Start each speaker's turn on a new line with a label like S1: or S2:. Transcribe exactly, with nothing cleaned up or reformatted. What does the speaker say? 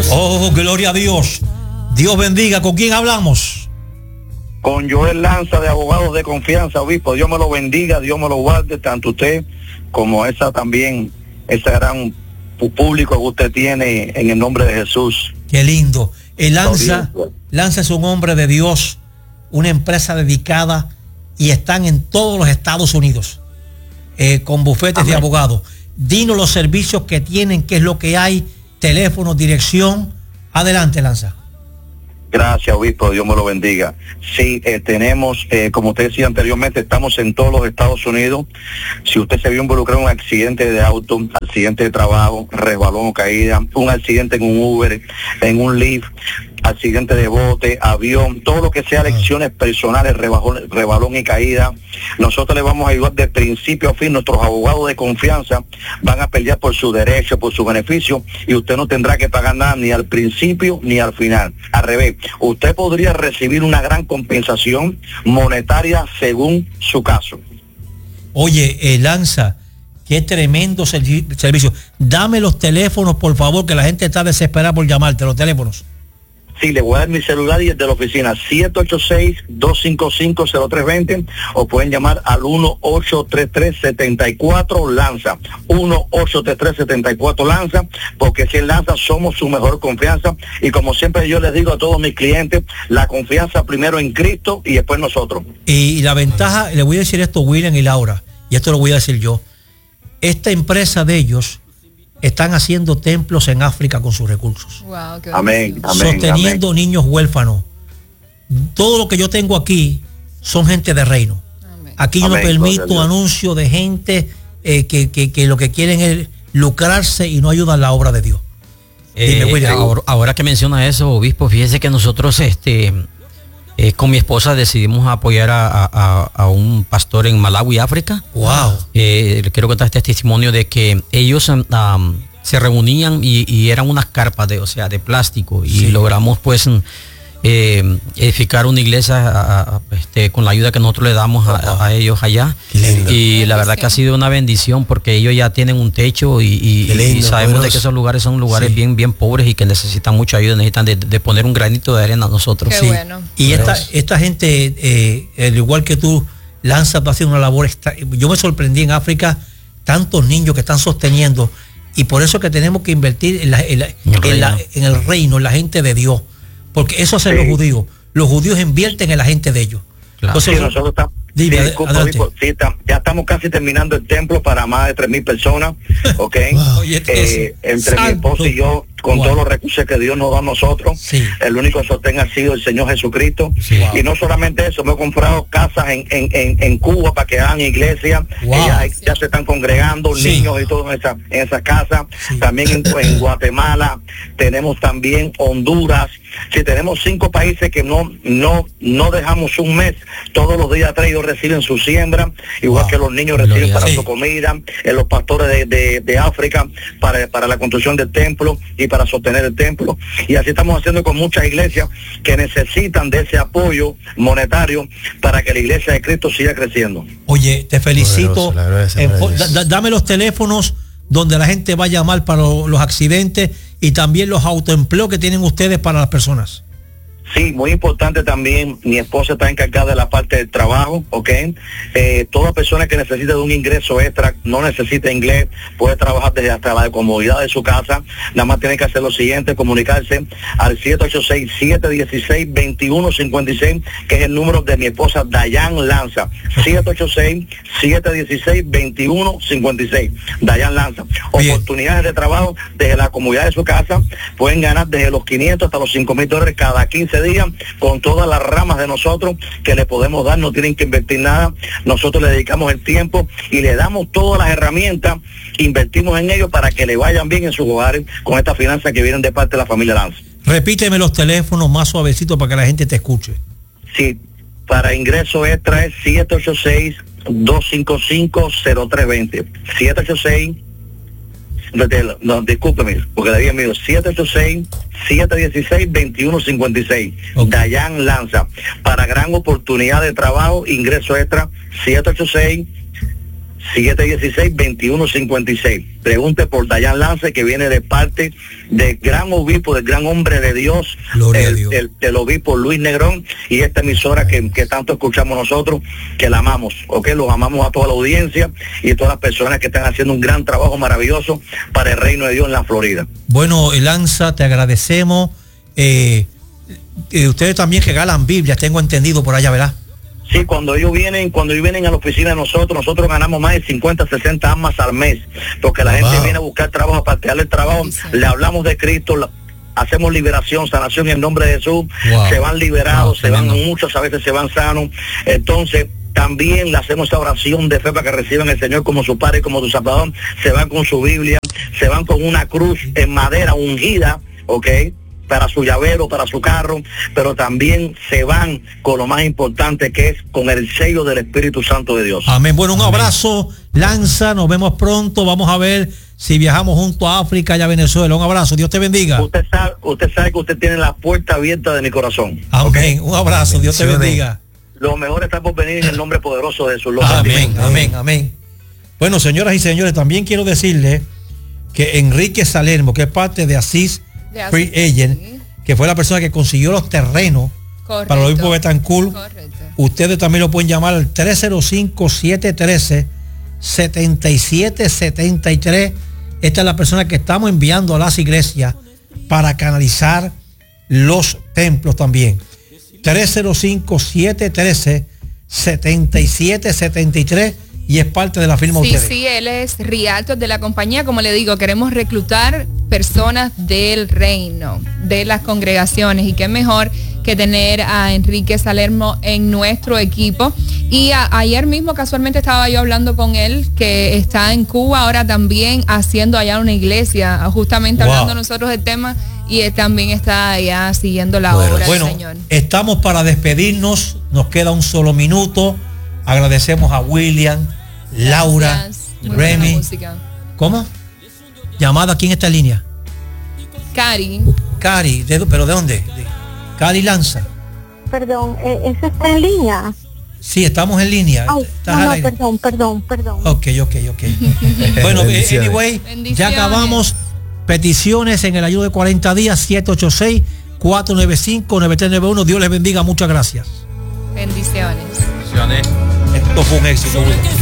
S1: Dios.
S2: Oh, gloria a Dios. Dios bendiga. ¿Con quién hablamos?
S3: Con Joel Lanza, de Abogados de Confianza, obispo. Dios me lo bendiga, Dios me lo guarde, tanto usted como esa también, ese gran público que usted tiene, en el nombre de Jesús.
S2: Qué lindo. El Lanza, Lanza es un hombre de Dios, una empresa dedicada, y están en todos los Estados Unidos, eh, con bufetes Amén. de abogados. Dinos los servicios que tienen, qué es lo que hay, teléfono, dirección. Adelante, Lanza.
S3: Gracias, obispo, Dios me lo bendiga. Sí, eh, tenemos, eh, como usted decía anteriormente, estamos en todos los Estados Unidos. Si usted se vio involucrado en un accidente de auto, accidente de trabajo, resbalón o caída, un accidente en un Uber, en un Lyft, accidente de bote, avión, todo lo que sea lecciones personales, rebalón, rebalón y caída, nosotros le vamos a ayudar de principio a fin. Nuestros abogados de confianza van a pelear por su derecho, por su beneficio, y usted no tendrá que pagar nada ni al principio ni al final. Al revés, usted podría recibir una gran compensación monetaria según su caso.
S2: Oye, eh, Lanza, qué tremendo servi- servicio. Dame los teléfonos, por favor, que la gente está desesperada por llamarte, los teléfonos.
S3: Sí, le voy a dar mi celular y el de la oficina, siete ocho seis, dos cinco cinco, cero tres dos cero, o pueden llamar al uno ocho tres tres, siete cuatro, Lanza, uno ocho tres tres, siete cuatro, Lanza, porque si en Lanza somos su mejor confianza, y como siempre yo les digo a todos mis clientes, la confianza primero en Cristo y después nosotros.
S2: Y la ventaja, le voy a decir esto, William y Laura, y esto lo voy a decir yo, esta empresa de ellos están haciendo templos en África con sus recursos.
S4: Wow, qué
S3: amén, amén,
S2: sosteniendo
S3: amén.
S2: niños huérfanos. Todo lo que yo tengo aquí son gente de reino. Amén. Aquí yo amén, no permito anuncio de gente eh, que, que, que lo que quieren es lucrarse y no ayudan a la obra de Dios.
S1: Eh, Dime, ahora, ahora que menciona eso, obispo, fíjese que nosotros este eh, con mi esposa decidimos apoyar a, a, a un pastor en Malawi, África.
S2: Wow.
S1: Eh, le quiero contar este testimonio de que ellos um, um, se reunían y, y eran unas carpas de, o sea, de plástico, y sí. logramos pues eh, edificar una iglesia a, a, este, con la ayuda que nosotros le damos a, a ellos allá. Y la verdad que ha sido una bendición, porque ellos ya tienen un techo y, y, lindo, y sabemos de que esos lugares son lugares sí. bien bien pobres y que necesitan mucha ayuda, necesitan de, de poner un granito de arena a nosotros.
S4: Qué
S2: sí.
S4: bueno.
S2: Y esta, esta gente, eh, al igual que tú, Lanza, tú haciendo una labor extra. Yo me sorprendí en África, tantos niños que están sosteniendo, y por eso que tenemos que invertir en, la, en, la, en, en, la, en el reino, en la gente de Dios, porque eso hacen sí. los judíos. Los judíos invierten en la gente de ellos.
S3: Claro. Entonces, sí, nosotros estamos, dime, sí, disculpa, disculpa, sí, está, ya estamos casi terminando el templo para más de tres mil personas, ¿ok? Wow. Eh, entre mi esposo y yo, con wow. todos los recursos que Dios nos da a nosotros, sí. el único sostén ha sido el Señor Jesucristo. Sí. Wow. Y no solamente eso, me he comprado casas en, en, en, en Cuba para que hagan iglesias, wow. ya, ya se están congregando sí. niños y todo en esa, en esa casa. Sí. También en, en Guatemala, tenemos también Honduras. Si tenemos cinco países que no no no dejamos un mes, todos los días tres ellos reciben su siembra, igual wow. que los niños reciben para sí. su comida, en los pastores de, de, de África para, para la construcción del templo y para sostener el templo. Y así estamos haciendo con muchas iglesias que necesitan de ese apoyo monetario para que la iglesia de Cristo siga creciendo.
S2: Oye, te felicito. Eh, d- dame los teléfonos donde la gente va a llamar para los accidentes, y también los autoempleos que tienen ustedes para las personas.
S3: Sí, muy importante también, mi esposa está encargada de la parte del trabajo, ¿ok? Eh, toda persona que necesite de un ingreso extra, no necesita inglés, puede trabajar desde hasta la comodidad de su casa. Nada más tiene que hacer lo siguiente, comunicarse al siete ocho seis, siete uno seis, dos uno cinco seis, que es el número de mi esposa Dayan Lanza. siete ocho seis, siete uno seis, dos uno cinco seis, Dayan Lanza. Bien. Oportunidades de trabajo desde la comodidad de su casa, pueden ganar desde los quinientos hasta los cinco mil dólares cada quince días, con todas las ramas de nosotros que le podemos dar. No tienen que invertir nada, nosotros le dedicamos el tiempo y le damos todas las herramientas, invertimos en ellos para que le vayan bien en sus hogares con estas finanzas que vienen de parte de la familia Lanza.
S2: Repíteme los teléfonos más suavecito para que la gente te escuche.
S3: Sí, para ingreso extra es siete ocho seis, dos cinco cinco, cero tres dos cero, siete ocho seis, no, discúlpeme, porque le había mío, siete ocho seis, siete uno seis, dos uno cinco seis, okay. Dayan Lanza. Para gran oportunidad de trabajo, ingreso extra, siete ocho seis, siete uno seis, dos uno cinco seis. Pregunte por Dayan Lance, que viene de parte del gran obispo, del gran hombre de Dios, el, Dios. El, el obispo Luis Negrón, y esta emisora que, que tanto escuchamos nosotros, que la amamos, ¿ok? Los amamos a toda la audiencia y a todas las personas que están haciendo un gran trabajo maravilloso para el reino de Dios en la Florida.
S2: Bueno, Lanza, te agradecemos. Eh, eh, ustedes también regalan Biblias, tengo entendido por allá, ¿verdad?
S3: Sí, cuando ellos vienen, cuando ellos vienen a la oficina de nosotros, nosotros ganamos más de cincuenta, sesenta almas al mes, porque la wow. gente viene a buscar trabajo, para darle trabajo, sí. le hablamos de Cristo, la, hacemos liberación, sanación en nombre de Jesús, wow. se van liberados, wow, se van tremendo. Muchos, a veces se van sanos, entonces también le hacemos esa oración de fe para que reciban al Señor como su Padre, como su Salvador, se van con su Biblia, se van con una cruz en madera ungida, ¿ok?, para su llavero, para su carro, pero también se van con lo más importante, que es con el sello del Espíritu Santo de Dios.
S2: Amén. Bueno, un Amén. Abrazo, Lanza, nos vemos pronto, vamos a ver si viajamos junto a África y a Venezuela. Un abrazo, Dios te bendiga.
S3: Usted sabe, usted sabe que usted tiene la puerta abierta de mi corazón.
S2: Amén, ¿okay? Un abrazo, Dios te bendiga.
S3: Lo mejor está por venir en el nombre poderoso de Jesús.
S2: Amén, amén, amén. Bueno, señoras y señores, también quiero decirle que Enrique Salermo, que es parte de Asís Free Agent, que fue la persona que consiguió los terrenos Correcto. Para el obispo Betancourt. Correcto. Ustedes también lo pueden llamar al tres cero cinco, siete uno tres, siete siete siete tres. Esta es la persona que estamos enviando a las iglesias para canalizar los templos también. tres cero cinco, siete uno tres, siete siete siete tres. Y es parte de la firma
S4: sí,
S2: ustedes.
S4: Sí, él es realtor de la compañía. Como le digo, queremos reclutar personas del reino, de las congregaciones, y qué mejor que tener a Enrique Salermo en nuestro equipo. Y a, ayer mismo casualmente estaba yo hablando con él, que está en Cuba ahora también haciendo allá una iglesia, justamente wow. hablando nosotros del tema, y él también está allá siguiendo la
S2: bueno,
S4: obra
S2: bueno,
S4: del Señor.
S2: Estamos para despedirnos, nos queda un solo minuto. Agradecemos a William, Laura, Remy. ¿Cómo? Llamada aquí en esta línea.
S4: Cari.
S2: Cari, ¿de, ¿pero de dónde? De Cari Lanza.
S5: Perdón, ¿eso está en línea?
S2: Sí, estamos en línea.
S5: Ay, no, no, perdón, perdón, perdón.
S2: Ok, ok, ok. Bueno, anyway, ya acabamos. Peticiones en el ayuno de cuarenta días, siete ocho seis, cuatro nueve cinco, nueve tres nueve uno. Dios les bendiga, muchas gracias.
S4: Bendiciones.
S2: Esto fue un éxito.